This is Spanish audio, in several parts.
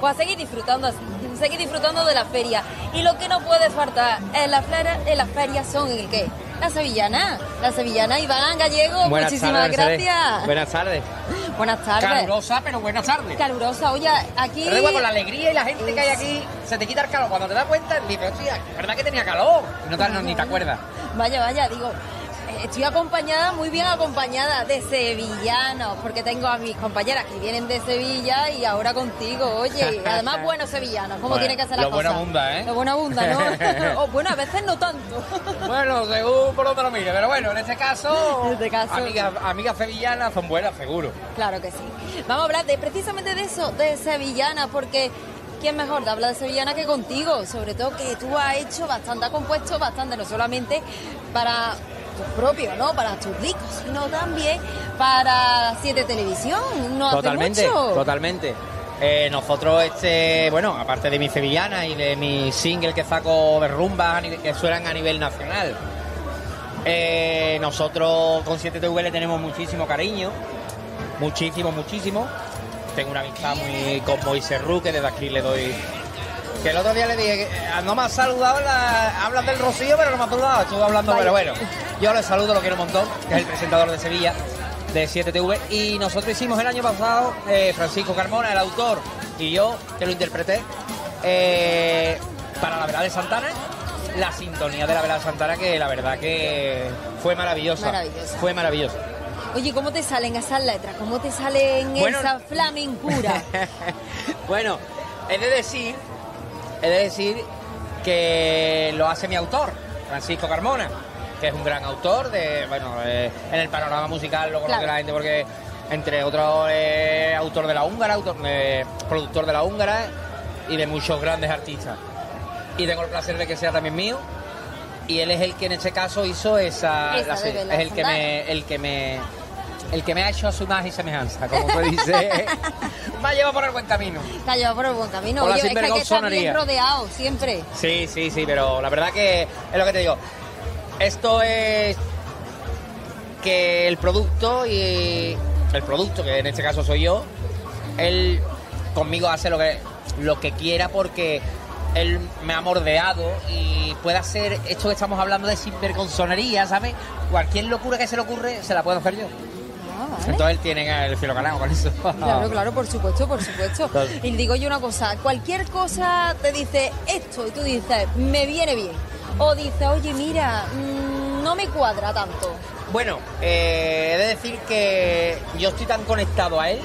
Pues a seguir disfrutando de la feria. Y lo que no puede faltar en la feria son el qué. La sevillana, Iván Gallego, Buenas muchísimas tardes, gracias. Buenas tardes. Buenas tardes. Calurosa, pero buenas tardes. Calurosa, oye, aquí... Pero igual con la alegría y la gente que hay aquí, se te quita el calor. Cuando te das cuenta, dices, hostia, es verdad que tenía calor. Y no, ni te acuerdas. Vaya, digo... Estoy acompañada, muy bien acompañada de sevillanos, porque tengo a mis compañeras que vienen de Sevilla y ahora contigo, oye, y además buenos sevillanos, como tiene que hacer la cosa. Lo buena bunda, ¿eh? Lo buena bunda, ¿no? O, bueno, a veces no tanto. Bueno, según por donde lo mire, pero bueno, en este caso, amigas sevillanas son buenas, seguro. Claro que sí. Vamos a hablar precisamente de eso, de sevillanas, porque... ¿Quién mejor de hablar de sevillana que contigo? Sobre todo que tú has hecho bastante, has compuesto bastante, no solamente para tus propios, ¿no? Para tus discos, sino también para 7 Televisión. No Totalmente, hace mucho. totalmente. Nosotros, bueno, aparte de mi sevillana y de mi single que saco de rumbas que suenan a nivel nacional, nosotros con 7TV le tenemos muchísimo cariño, muchísimo. Tengo una amistad muy con Moisés Ru, que desde aquí le doy... Que el otro día le dije, no me has saludado, hablas del Rocío, pero no me has saludado, estuve hablando, pero bueno, yo le saludo, lo quiero un montón, que es el presentador de Sevilla, de 7TV, y nosotros hicimos el año pasado, Francisco Carmona, el autor, y yo, que lo interpreté, para la velada de Santana, la sintonía de la velada de Santana, que la verdad que fue maravillosa. Fue maravillosa. Oye, ¿cómo te salen esas letras? ¿Cómo te salen esa flamencura? Bueno, he de decir que lo hace mi autor, Francisco Carmona, que es un gran autor en el panorama musical lo conoce la gente porque, entre otros, autor de La Húngara, productor de La Húngara y de muchos grandes artistas. Y tengo el placer de que sea también mío. Y él es el que en este caso hizo es el que me ha hecho a su imagen y semejanza, como tú dices. Me ha llevado por el buen camino. Te ha llevado por el buen camino. Oye, es que hay que estar bien rodeado siempre. Sí, pero la verdad que es lo que te digo. Esto es que el producto, que en este caso soy yo, él conmigo hace lo que quiera porque él me ha mordeado y puede hacer esto que estamos hablando de sinvergonzonería, ¿sabes? Cualquier locura que se le ocurre, se la puedo hacer yo. ¿Vale? Entonces él tiene el cielo ganado con eso. Claro, por supuesto. Y digo yo una cosa, cualquier cosa te dice esto y tú dices, me viene bien. O dices, oye, mira, no me cuadra tanto. Bueno, he de decir que yo estoy tan conectado a él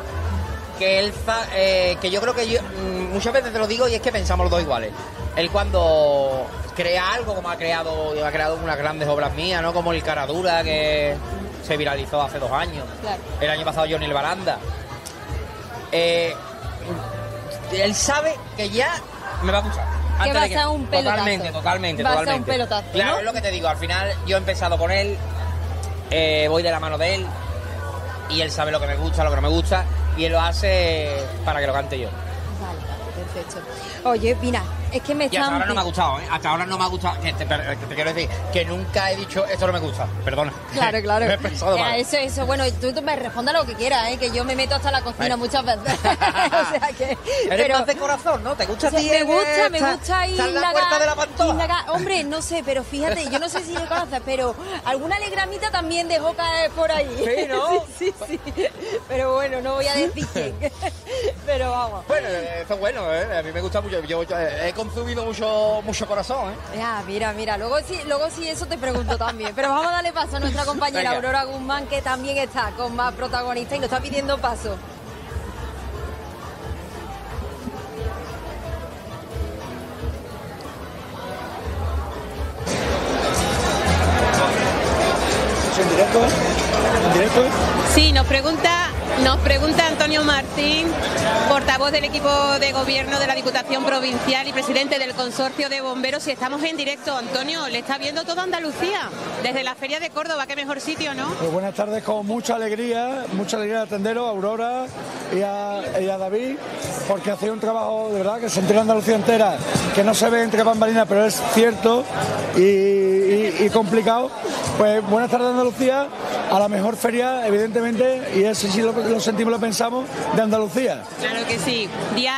que yo creo que muchas veces te lo digo y es que pensamos los dos iguales. Él cuando crea algo, como ha creado unas grandes obras mías, ¿no? Como El Caradura, que se viralizó hace 2 años. Claro. El año pasado Johnny el Baranda. Él sabe que ya me va a gustar. Que va a ser un pelotazo. Totalmente. Va a ser un pelotazo, ¿no? Claro, es lo que te digo. Al final yo he empezado con él, voy de la mano de él, y él sabe lo que me gusta, lo que no me gusta, y él lo hace para que lo cante yo. Vale, perfecto. Oye, mira, es que me están... Y hasta ahora no me ha gustado, ¿eh? Hasta ahora no me ha gustado. Que te quiero decir que nunca he dicho esto no me gusta. Perdona. Claro. Me he pensado mal. Eso. Bueno, tú me respondas lo que quieras, ¿eh? Que yo me meto hasta la cocina muchas veces. O sea que... Eres más de corazón, ¿no? ¿Te gusta a ti? Me gusta ir en la puerta de la pantoja. Hombre, no sé, pero fíjate, yo no sé si le conoces, pero alguna alegramita también dejó caer por ahí. Sí, ¿no? Sí. Pero bueno, no voy a decir quién. Pero vamos. Bueno, eso es bueno, ¿eh? A mí me gusta mucho. Yo he consumido mucho corazón, ¿eh? Ya, mira. Luego sí eso te pregunto también. Pero vamos a darle paso a nuestra compañera Aurora Guzmán, que también está con más protagonistas y nos está pidiendo paso. ¿En directo? Sí, nos pregunta Antonio Martín, portavoz del equipo de gobierno de la Diputación Provincial y presidente del Consorcio de Bomberos, si estamos en directo. Antonio, le está viendo toda Andalucía, desde la Feria de Córdoba, qué mejor sitio, ¿no? Pues buenas tardes, con mucha alegría de atenderos a Aurora y a David, porque hacéis un trabajo de verdad que se entera Andalucía entera, que no se ve entre bambalinas, pero es cierto y complicado. Pues buenas tardes Andalucía, a la mejor feria, evidentemente, y eso sí lo sentimos, lo pensamos, de Andalucía. Claro que sí.